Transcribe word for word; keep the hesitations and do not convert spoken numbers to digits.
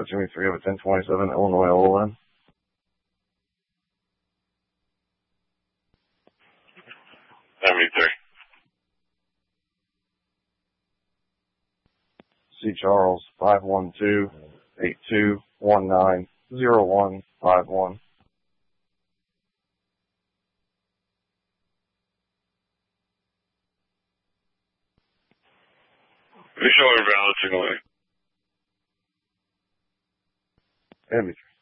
Bravo Jimmy three over ten twenty-seven, Illinois O L N. seventy-three. C. Charles, five one two, eight two one nine, zero one five one. Visual or balancing away? Enemy.